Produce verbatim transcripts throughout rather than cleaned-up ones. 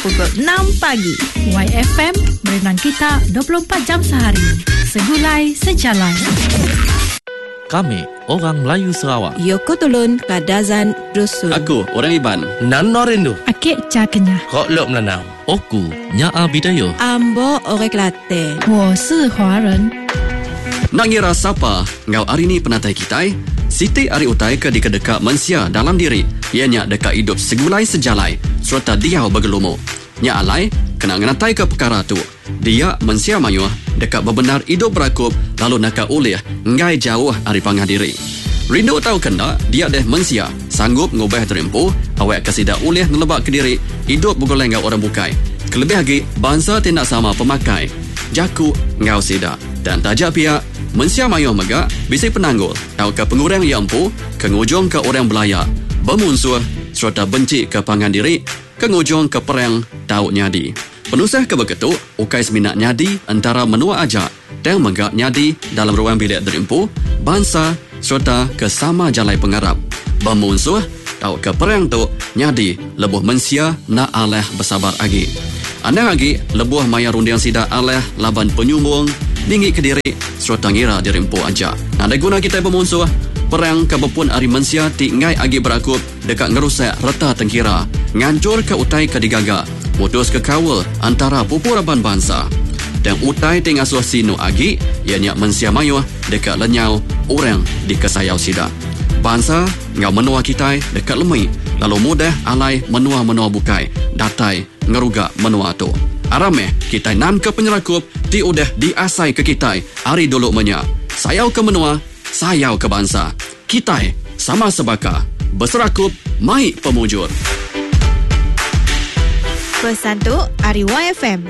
pukul enam pagi. Y F M berenang kita dua puluh empat jam sehari. Segulai sejalan. Kami orang Melayu Sarawak. Yoko Tolon Kadazan Dusun. Aku orang Iban. Nan Norindu. Akik Cakenya. Kok Lok Melanau. Oku Nyaa Bidayo. Ambo Orang Kelate. 我是华人。 Nak ngira siapa ngau hari ni penatai kitai? Siti ari utai ke di kedeka mensia dalam diri. Ianya deka hidup segulai sejalai serta diau bergelumu. Nya alai kena ngenatai ke perkara tu. Dia mensia mayuh deka bebenar hidup berakup lalu naka ulih ngai jauh ari pangah diri. Rindu tahu kena dia deh mensia sanggup ngubah terimpu awak kesida ulih ngelebak ke diri hidup bergoleng ngau orang bukai. Kelebih lagi bangsa tidak sama pemakai. Jaku ngau sida dan tajak pihak mensia mayuh megak bisi penanggul atau ke pengurang yang empu ke ngujung ke orang belaya bermusuh serta benci ke pangan diri ke ngujung ke perang tahu nyadi. Penusah ke begitu ukai seminat nyadi antara menua ajak dan megak nyadi dalam ruang bilik derimpu bangsa serta ke sama jalai pengarap bermusuh atau ke perang tu nyadi lebuh mensia na aleh bersabar lagi. Anda lagi lebuh maya rundiang sida aleh laban penyumbung dinggi ke diri serta ngira dirimpu aja. Nah, ada guna kita bermusuh perang kebepun ari mensia ti ngai agi berakup dekat ngerusak reta tengkira ngancur ke utai ke digaga mutus ke kawal antara pupuraban bangsa dan utai ti ngasuh sinu agi ianya mensia mayuh dekat lenyau orang di kesayau sida. Bangsa ngau menua kita dekat lemui lalu mudah alai menua-menua bukai datai ngerugak menua tu. Arameh kita nan ke penyerakup ti udah diasai ke kita hari dulu menya. Sayau ke menua, sayau ke bangsa. Kita sama sebaka berserakup mai pemujur. Pesan tu Ari Y F M.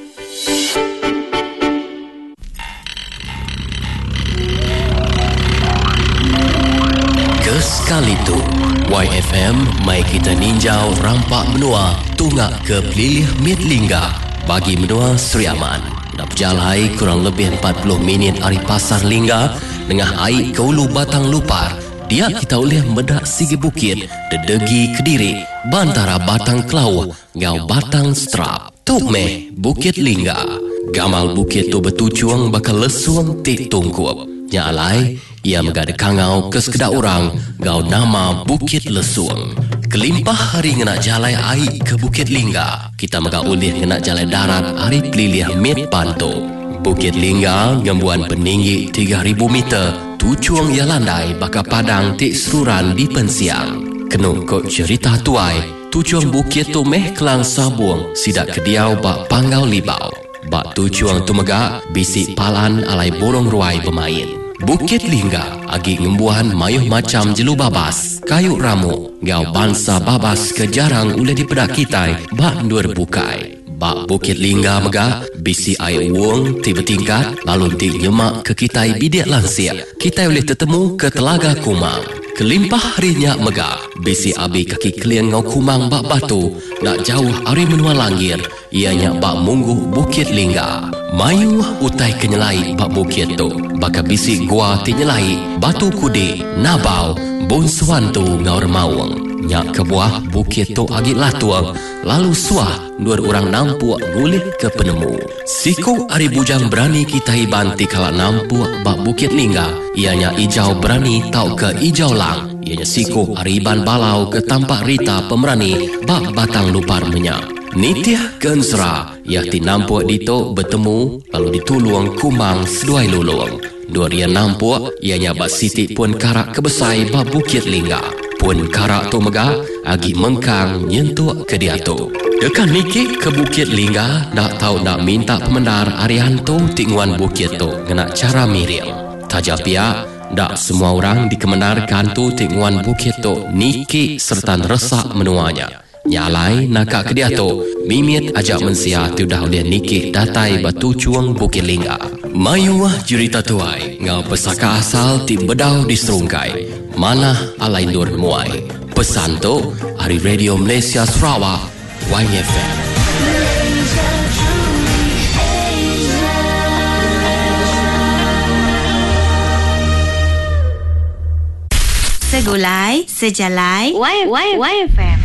Sekali tu Y F M mai kita ninjau rampak menua tunggak ke pelilih mit lingga bagi menua Sri Aman. Nak berjalai kurang lebih empat puluh minit hari pasar lingga dengan air ke ulu batang lupar. Dia kita boleh medak sigi bukit dedegi Kediri bantara batang Kelau ngau batang Strap. Tuk meh Bukit Lingga. Gamal bukit tu betucuang bakal lesuang tik tungkup. Nya alai ia megada kangau ke sekedar orang gau nama Bukit Lesuang. Kelimpah hari ngenak jalai air ke Bukit Lingga. Kita mega ulih ngenak jalai darat hari pelilih mit panto. Bukit Lingga ngembuan peninggi tiga ribu meter. Tucuang ia landai baka padang tik seruran di pensiang. Kenuk kok cerita tuai. Tucuang bukit tu meh kelang sabuang sidak kediau bak panggau libau. Bak tucuang tu mega bisik palan alai borong ruai bermain. Bukit Lingga agi ngembuhan mayuh macam jelu babas, kayu ramu, gau bangsa babas ke jarang ule dipedak kitai bak ndur bukai. Bak Bukit Lingga mega bisi air uang tiba tingkat lalu ti nyemak ke kitai bidik lansia. Kitai boleh tertemu ke Telaga Kumang. Kelimpah harinya mega bisi abi kaki keliang ngau kumang bak batu nak jauh ari menua langir ianya bak munggu Bukit Lingga. Mayu utai kenyelai bak bukit tu baka bisi gua tinyelai batu kudi nabau bon suantu ngau remawang. Nyak ke buah bukit tu agi latuang lalu suah dua orang nampuak ngulit ke penemu. Siku ari bujang berani kita ibanti kala nampuak bak Bukit Lingga ianya ijau berani tau ke ijau lang. Ianya siku ari iban balau ke tampak rita pemerani bak batang lupar menyak. Nitiah kensra ia ti nampuak dito bertemu lalu dituluang kumang seduai luluang. Dua dia nampuak ianya bak siti pun karak kebesai bak Bukit Lingga. Pun karak tu mega agi mengkang nyentuak ke dia tu. Dekan niki ke Bukit Lingga nak tahu nak minta pemendar Arianto tingguan bukit tu ngena cara miril. Tajap pia dak semua orang dikemendarkan tu tingguan bukit tu niki serta resak menuanya. Nyalai nakak ke dia tu mimit ajak mensia tu dah oleh niki datai batu cuang Bukit Lingga. Mayuah jurita tuai ngau pesaka asal ti bedau di serungkai. Mana alai nur muai. Pesan tu hari Radio Malaysia Sarawak Y F M. Segulai, sejalai, Y F M.